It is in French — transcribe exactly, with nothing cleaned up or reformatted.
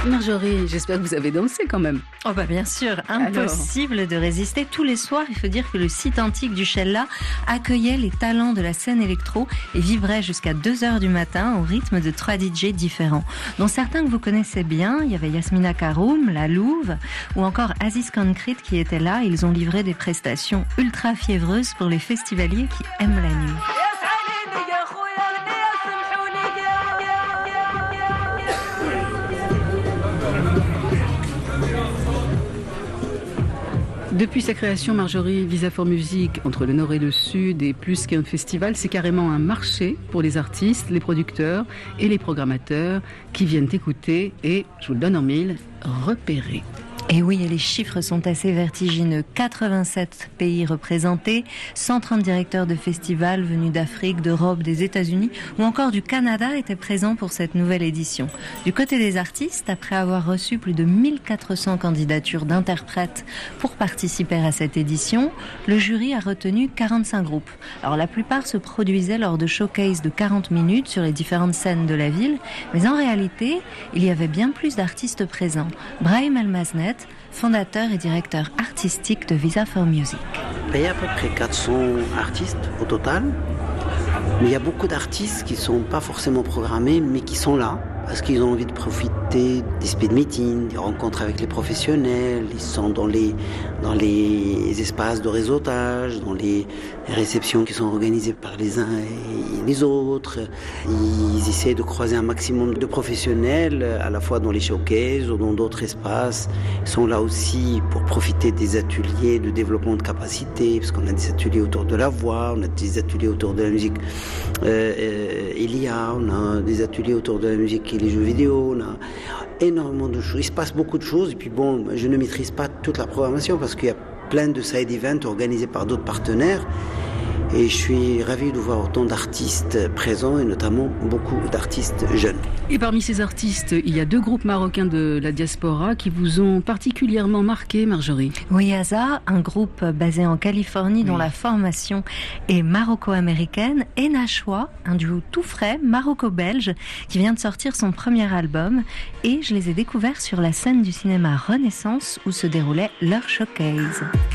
Marjorie, j'espère que vous avez dansé quand même. Oh bah bien sûr, impossible Alors. de résister. Tous les soirs, il faut dire que le site antique du Chella accueillait les talents de la scène électro et vibrait jusqu'à deux heures du matin au rythme de trois D J différents, dont certains que vous connaissez bien. Il y avait Yasmina Karoum, La Louve, ou encore Aziz Concrete qui étaient là. Ils ont livré des prestations ultra fiévreuses pour les festivaliers qui aiment la nuit. Depuis sa création, Marjorie, Visa for Music, entre le Nord et le Sud, et plus qu'un festival, c'est carrément un marché pour les artistes, les producteurs et les programmateurs qui viennent écouter et, je vous le donne en mille, repérer. Et oui, et les chiffres sont assez vertigineux. quatre-vingt-sept pays représentés, cent trente directeurs de festivals venus d'Afrique, d'Europe, des États-Unis ou encore du Canada étaient présents pour cette nouvelle édition. Du côté des artistes, après avoir reçu plus de mille quatre cents candidatures d'interprètes pour participer à cette édition, le jury a retenu quarante-cinq groupes. Alors la plupart se produisaient lors de showcases de quarante minutes sur les différentes scènes de la ville, mais en réalité, il y avait bien plus d'artistes présents. Brahim Almaznet, fondateur et directeur artistique de Visa for Music. Il y a à peu près quatre cents artistes au total, mais il y a beaucoup d'artistes qui ne sont pas forcément programmés, mais qui sont là, parce qu'ils ont envie de profiter des speed meetings, des rencontres avec les professionnels, ils sont dans les, dans les espaces de réseautage, dans les réceptions qui sont organisées par les uns et les autres. Ils essaient de croiser un maximum de professionnels, à la fois dans les showcases ou dans d'autres espaces. Ils sont là aussi pour profiter des ateliers de développement de capacité, parce qu'on a des ateliers autour de la voix, on a des ateliers autour de la musique euh, euh, Elia, on a des ateliers autour de la musique et les jeux vidéo, on a énormément de choses. Il se passe beaucoup de choses et puis bon, je ne maîtrise pas toute la programmation parce qu'il y a plein de side events organisés par d'autres partenaires. Et je suis ravi de voir autant d'artistes présents et notamment beaucoup d'artistes jeunes. Et parmi ces artistes, il y a deux groupes marocains de la diaspora qui vous ont particulièrement marqué, Marjorie. Oui, Aza, un groupe basé en Californie dont oui. la formation est maroco-américaine, et Nashwa, un duo tout frais maroco-belge qui vient de sortir son premier album. Et je les ai découverts sur la scène du cinéma Renaissance où se déroulait leur showcase.